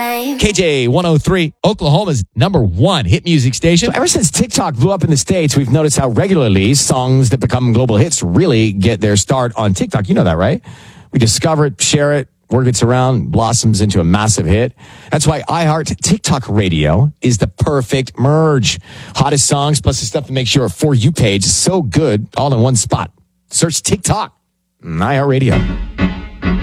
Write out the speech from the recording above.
same. KJ 103, Oklahoma's #1 hit music station. Ever since TikTok blew up in the States, we've noticed how regularly songs that become global hits really get their start on TikTok. You know that, right? We discover it, share it, word gets around, blossoms into a massive hit. That's why iHeart TikTok Radio is the perfect merge. Hottest songs plus the stuff that makes your For You page so good all in one spot. Search TikTok, iHeart Radio.